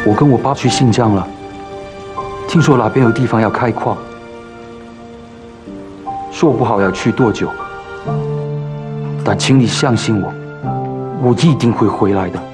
我跟我爸去新疆了，听说那边有地方要开矿，说不好要去多久，但请你相信我，我一定会回来的。